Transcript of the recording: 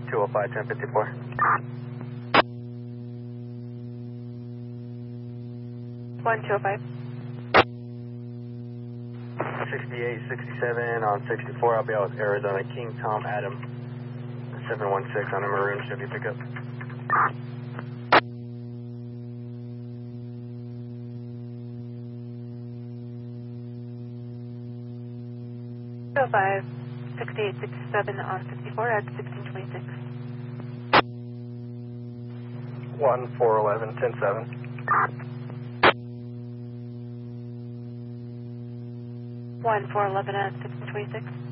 205, 1054. 1205. 68, 67 on 64. I'll be out with Arizona King Tom Adam 716 on a maroon Chevy pickup. 205, 68, 67 on 64 at 1626. 1411, 107. 1411 at 1626.